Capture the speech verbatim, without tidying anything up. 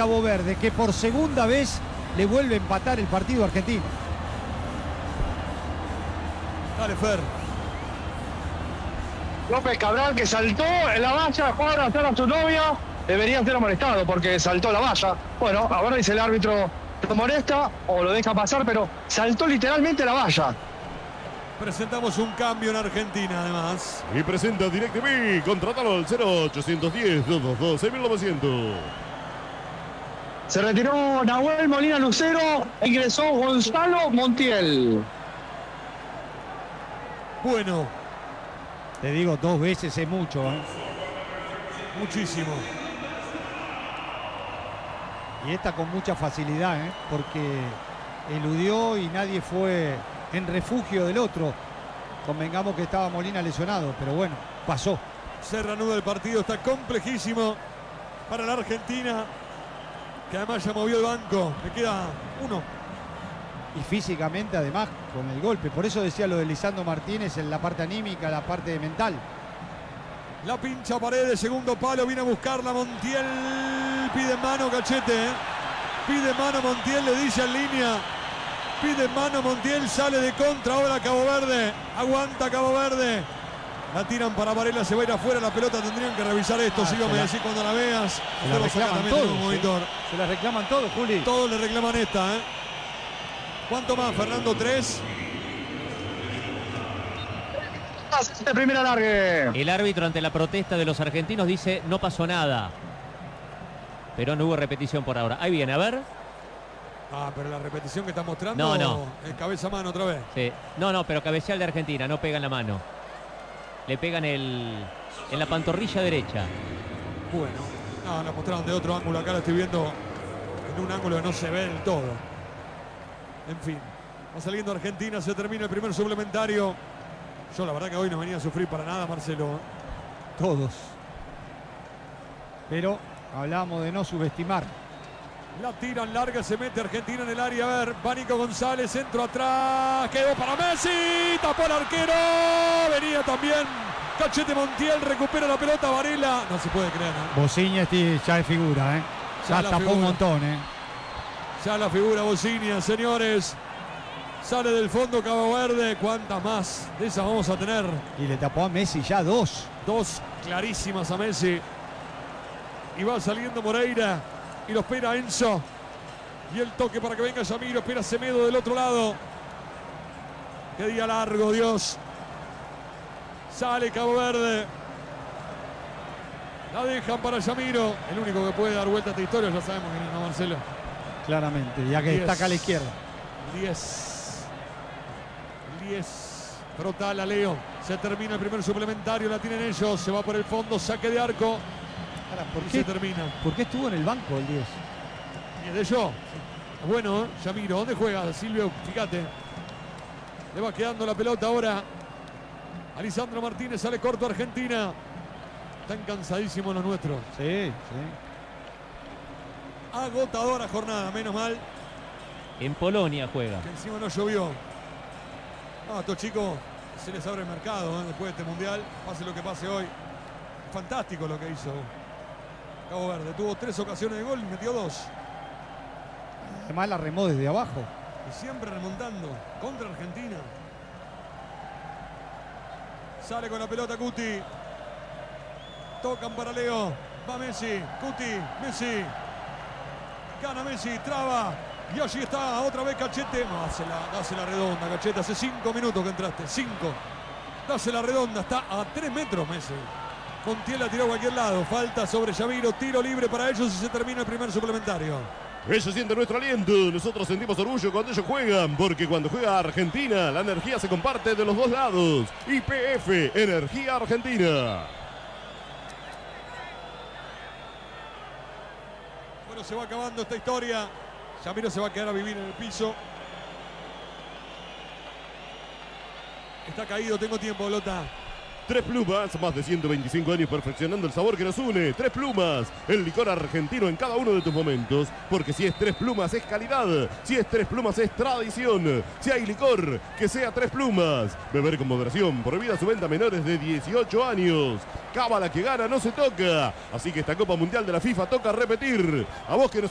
Cabo Verde, que por segunda vez le vuelve a empatar el partido argentino. Dale, Fer. López Cabral, que saltó en la valla, fue a abrazar a su novia, debería ser amonestado porque saltó la valla. Bueno, ahora dice el árbitro, lo molesta o lo deja pasar, pero saltó literalmente la valla. Presentamos un cambio en Argentina, además. Y presenta DirecTV. Contrátalo al cero ochocientos diez, doscientos veintidós, seis mil novecientos. Se retiró Nahuel Molina Lucero e ingresó Gonzalo Montiel. Bueno. Te digo, dos veces es mucho, ¿eh? Muchísimo. Y esta con mucha facilidad, ¿eh? Porque eludió y nadie fue en refugio del otro. Convengamos que estaba Molina lesionado, pero bueno, pasó. Se reanuda el partido, está complejísimo para la Argentina, que además ya movió el banco. Le queda uno. Y físicamente además con el golpe. Por eso decía lo de Lisandro Martínez en la parte anímica, la parte mental. La pincha Paredes, segundo palo, viene a buscarla Montiel. Pide mano Cachete, ¿eh? Pide mano Montiel, le dice en línea. Pide mano Montiel, sale de contra ahora Cabo Verde. Aguanta Cabo Verde. La tiran para Varela, se va a ir afuera la pelota. Tendrían que revisar esto, Ah, sí, me la, decís cuando la veas. Se la reclaman todos, ¿sí? Monitor. Se la reclaman todos, Juli. Todos le reclaman esta, ¿eh? ¿Cuánto más, Fernando? ¿Tres? De primera largue. El árbitro ante la protesta de los argentinos dice no pasó nada. Pero no hubo repetición por ahora. Ahí viene, a ver. Ah, pero la repetición que está mostrando. No, no. Es cabeza a mano otra vez. Sí. No, no, pero cabeceal de Argentina, no pega en la mano. Le pegan el, en la pantorrilla derecha. Bueno, no, la mostraron de otro ángulo. Acá la estoy viendo en un ángulo que no se ve del todo. En fin, va saliendo Argentina, se termina el primer suplementario. Yo la verdad que hoy no venía a sufrir para nada, Marcelo. Todos. Pero hablamos de no subestimar. La tiran larga, se mete Argentina en el área. A ver, va Nico González, centro atrás. Quedó para Messi, tapó el arquero. Venía también Cachete Montiel, recupera la pelota Varela. No se puede creer, ¿no? Bociña ya es figura, ¿eh? Ya, ya tapó figura. Un montón, ¿eh? Ya la figura Bociña, señores. Sale del fondo Cabo Verde. ¿Cuántas más de esas vamos a tener? Y le tapó a Messi ya dos. Dos clarísimas a Messi. Y va saliendo Moreira. Y lo espera Enzo. Y el toque para que venga Yamiro. Espera Semedo del otro lado. Qué día largo, Dios. Sale Cabo Verde. La dejan para Yamiro. El único que puede dar vuelta a esta historia, ya sabemos que no, Marcelo. Claramente, ya que diez. Está acá a la izquierda. diez. diez. Frota la Leo. Se termina el primer suplementario. La tienen ellos. Se va por el fondo. Saque de arco. Ahora, ¿por y qué, se termina. ¿Por qué estuvo en el banco el diez? Y es de yo. Bueno, ¿eh? Yamiro. ¿Dónde juega Silvio? Fíjate. Le va quedando la pelota ahora. Alisandro Martínez, sale corto Argentina. Están cansadísimos los nuestros. Sí, sí. Agotadora jornada, menos mal. En Polonia juega. Que encima no llovió. No, a estos chicos se les abre el mercado, ¿eh? Después de este mundial. Pase lo que pase hoy. Fantástico lo que hizo Cabo Verde. Tuvo tres ocasiones de gol y metió dos. Además la remó desde abajo. Y siempre remontando contra Argentina. Sale con la pelota Cuti. Tocan para Leo. Va Messi. Cuti. Messi. Gana Messi. Traba. Y allí está otra vez Cachete. No, hace la, hace la redonda, Cachete. Hace cinco minutos que entraste. Cinco. Hace la redonda. Está a tres metros Messi. Montiel la tiró a cualquier lado. Falta sobre Yamiro. Tiro libre para ellos y se termina el primer suplementario. Ellos sienten nuestro aliento, nosotros sentimos orgullo cuando ellos juegan, porque cuando juega Argentina, la energía se comparte de los dos lados. Y P F, Energía Argentina. Bueno, se va acabando esta historia. Yamiro se va a quedar a vivir en el piso. Está caído, tengo tiempo, Lota. Tres Plumas, más de ciento veinticinco años perfeccionando el sabor que nos une. Tres Plumas, el licor argentino en cada uno de tus momentos. Porque si es Tres Plumas es calidad, si es Tres Plumas es tradición. Si hay licor, que sea Tres Plumas. Beber con moderación, prohibida su venta a menores de dieciocho años. Cábala que gana, no se toca. Así que esta Copa Mundial de la FIFA toca repetir. A vos que nos